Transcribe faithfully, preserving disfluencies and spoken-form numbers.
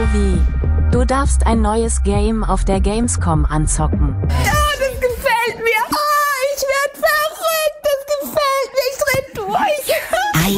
wie: Du darfst ein neues Game auf der Gamescom anzocken.